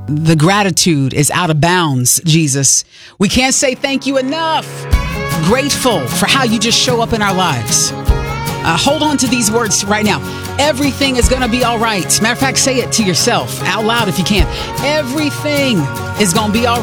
The gratitude is out of bounds, Jesus. We can't say thank you enough. Grateful for how you just show up in our lives. Hold on to these words right now. Everything is going to be all right. Matter of fact, say it to yourself out loud if you can. Everything is going to be all right.